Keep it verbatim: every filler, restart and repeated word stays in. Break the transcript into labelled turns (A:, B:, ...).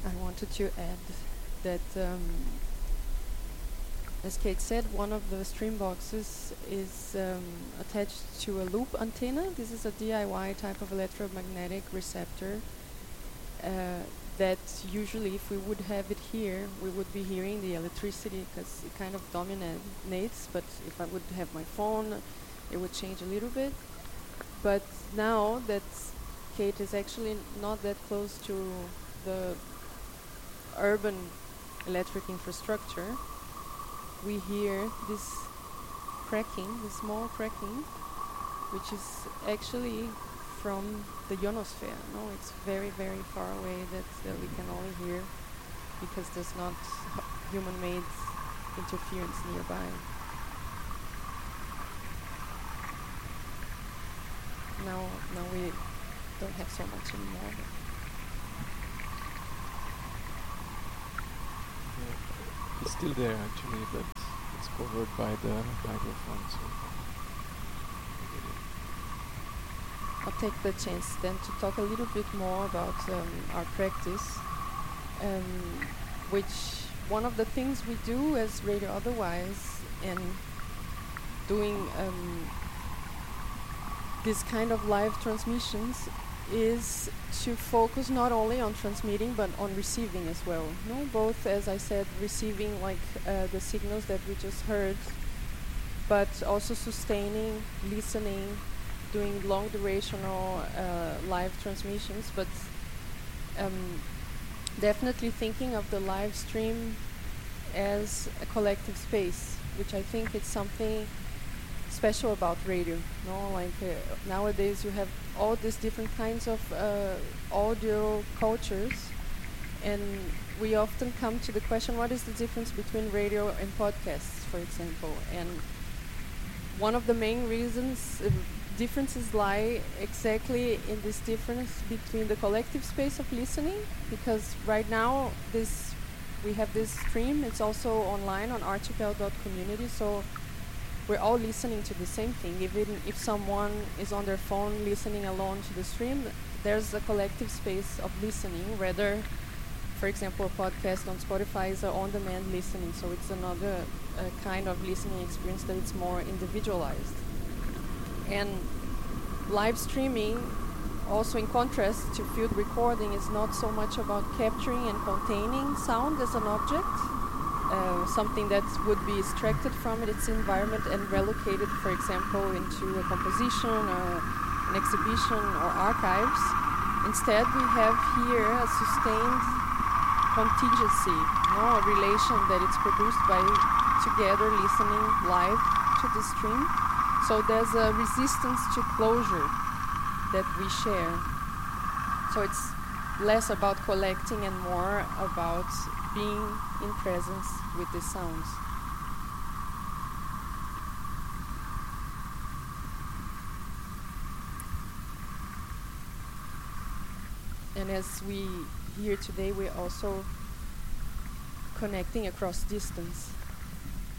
A: I wanted to add that, um, as Kate said, one of the stream boxes is um, attached to a loop antenna. This is a D I Y type of electromagnetic receptor uh, that usually, if we would have it here, we would be hearing the electricity because it kind of dominates. But if I would have my phone, it would change a little bit. But now that Kate is actually not that close to the urban electric infrastructure, we hear this cracking, this small cracking, which is actually from the ionosphere. No, it's very, very far away that uh, we can only hear because there's not human-made interference nearby. Now, now we don't have so much anymore.
B: Yeah, it's still there actually, but it's covered by the microphone. So
A: I'll take the chance then to talk a little bit more about um, our practice, um, which one of the things we do as Radio Otherwise and doing um, this kind of live transmissions is to focus not only on transmitting but on receiving as well. No, both, as I said, receiving like uh, the signals that we just heard, but also sustaining, listening, doing long durational uh, live transmissions, but um, definitely thinking of the live stream as a collective space, which I think it's something special about radio. No, like uh, nowadays you have all these different kinds of uh, audio cultures, and we often come to the question, what is the difference between radio and podcasts, for example? And one of the main reasons uh, differences lie exactly in this difference between the collective space of listening, because right now this we have this stream, it's also online on archipel dot community, so we're all listening to the same thing. Even if someone is on their phone listening alone to the stream, there's a collective space of listening, rather, for example, a podcast on Spotify is a on-demand listening, so it's another uh, kind of listening experience that it's more individualized. And live streaming, also in contrast to field recording, is not so much about capturing and containing sound as an object, uh, something that would be extracted from it, its environment, and relocated, for example, into a composition or an exhibition or archives. Instead, we have here a sustained contingency, no, a relation that it's produced by together listening live to the stream. So there's a resistance to closure that we share. So it's less about collecting and more about being in presence with the sounds. And as we hear today, we're also connecting across distance.